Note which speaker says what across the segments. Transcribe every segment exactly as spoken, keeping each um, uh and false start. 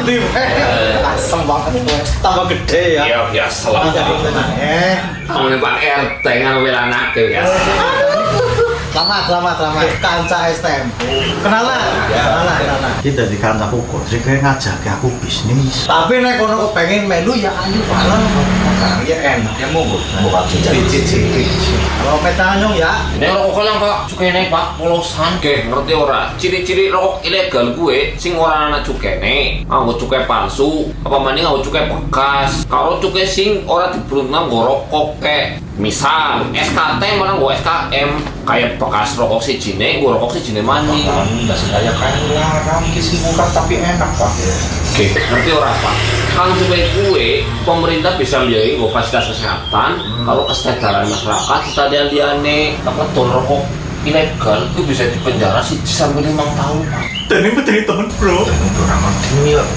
Speaker 1: Di, asem banget gue. Tambah gede ya.
Speaker 2: Iya biasa lah.
Speaker 1: Eh,
Speaker 2: Kamu Pak R T ngan anak ya.
Speaker 1: selamat, selamat, selamat. Kanca S T M. Kenalan, kenalan, kenalan.
Speaker 3: Kita di kancaku kok sih kayak ngajak aku bisnis.
Speaker 1: Tapi nek kono pengen melu ya ayo bareng. Ya enak.
Speaker 3: Ya mau buka
Speaker 1: Cicit-cicit. Kalau petanyong ya.
Speaker 2: Nek rokok lang Pak, cukene Pak polosan. Oke, ngerti ora? Ciri-ciri rokok ilegal gue sing ora ana cukene, nganggo cuke palsu, apa maning nganggo cuke bekas. Karo cuke sing ora dibrunang nggo rokok kek. Misal S K T malah nggo S K M kayak bekas rokok sijine, nggo rokok sijine maning.
Speaker 3: Enggak kayak kayak larang kisi buka tapi enak Pak.
Speaker 2: Oke, ngerti ora Pak? Kalau supaya kue, pemerintah bisa biayai nggo fasilitas kesehatan, hmm. kalau kesejahteraan masyarakat, stadion liane, apa tuh rokok ilegal itu bisa dipenjara sih sampai lima tahun Pak.
Speaker 3: Dan ini dari temen bro. Temen bro ramah ini ya.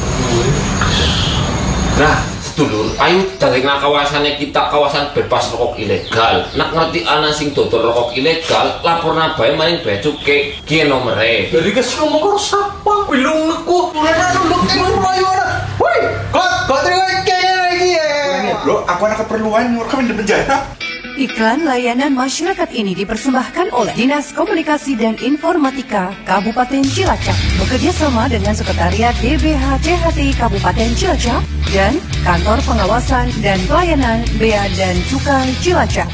Speaker 2: Nah, sedulur, ayo dari kawasannya kita kawasan bebas rokok ilegal. Nak ngerti ana sing dodol rokok ilegal, laporna bae maring bea cukai ki nomere.
Speaker 1: Jadi kes ngomong karo sapa? Bilung neku. Ora nunduk ing mlayu ora. Woi, kok kok terima kene lagi ya.
Speaker 3: Bro, aku ada keperluan nyuruh kami di penjara.
Speaker 4: Iklan layanan masyarakat ini dipersembahkan oleh Dinas Komunikasi dan Informatika Kabupaten Cilacap bekerjasama dengan Sekretariat D B H C H T I Kabupaten Cilacap dan Kantor Pengawasan dan Pelayanan Bea dan Cukai Cilacap.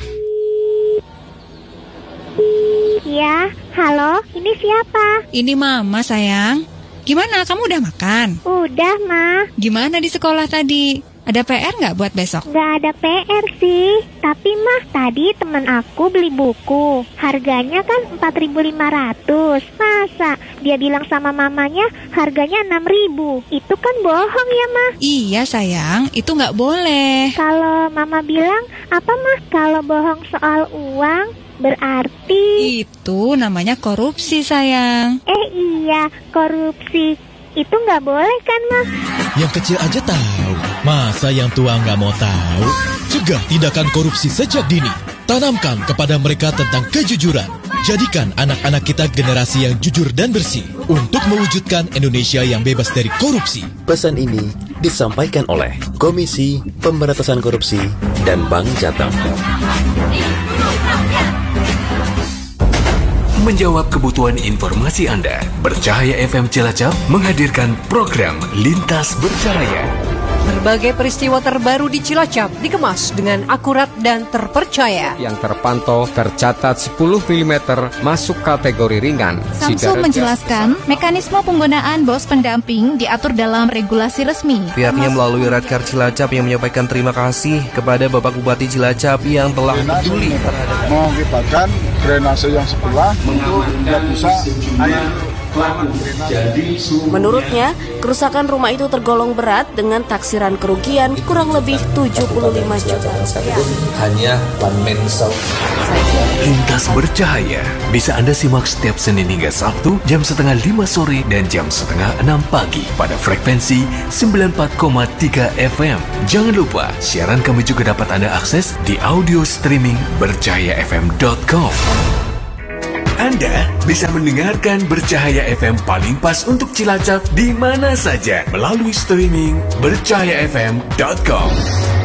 Speaker 5: Ya, halo, ini siapa?
Speaker 6: Ini Mama sayang. Gimana, kamu udah makan?
Speaker 5: Udah, Ma.
Speaker 6: Gimana di sekolah tadi? Ada P R nggak buat besok?
Speaker 5: Nggak ada P R sih. Tapi Mah, tadi teman aku beli buku. Harganya kan empat ribu lima ratus. Masa dia bilang sama mamanya harganya enam ribu? Itu kan bohong ya, Mah?
Speaker 6: Iya sayang, itu nggak boleh.
Speaker 5: Kalau Mama bilang, apa Mah? Kalau bohong soal uang, berarti...
Speaker 6: Itu namanya korupsi sayang.
Speaker 5: Eh iya, korupsi. Itu nggak boleh kan, Mah?
Speaker 7: Yang kecil aja tahu. Masa yang tua nggak mau tahu? Cegah tindakan korupsi sejak dini. Tanamkan kepada mereka tentang kejujuran. Jadikan anak-anak kita generasi yang jujur dan bersih untuk mewujudkan Indonesia yang bebas dari korupsi.
Speaker 8: Pesan ini disampaikan oleh Komisi Pemberantasan Korupsi dan Bank Jateng.
Speaker 9: Menjawab kebutuhan informasi Anda, Bercahaya F M Cilacap menghadirkan program Lintas Bercahaya.
Speaker 4: Berbagai peristiwa terbaru di Cilacap dikemas dengan akurat dan terpercaya.
Speaker 10: Yang terpantau tercatat sepuluh milimeter masuk kategori ringan.
Speaker 11: Samsul menjelaskan mekanisme penggunaan bos pendamping diatur dalam regulasi resmi.
Speaker 12: Pihaknya melalui Radkar Cilacap yang menyampaikan terima kasih kepada Bapak Bupati Cilacap yang telah peduli
Speaker 13: mengakibatkan drainase yang sebelah untuk tidak bisa air.
Speaker 14: Menurutnya, kerusakan rumah itu tergolong berat dengan taksiran kerugian kurang lebih tujuh puluh lima juta rupiah.
Speaker 8: Hanya one man show.
Speaker 9: Lintas Bercahaya bisa Anda simak setiap Senin hingga Sabtu jam setengah lima sore dan jam setengah enam pagi pada frekuensi sembilan puluh empat koma tiga F M. Jangan lupa, siaran kami juga dapat Anda akses di audio streaming bercahaya f m dot com. Anda bisa mendengarkan Bercahaya F M paling pas untuk Cilacap di mana saja melalui streaming bercahaya f m dot com.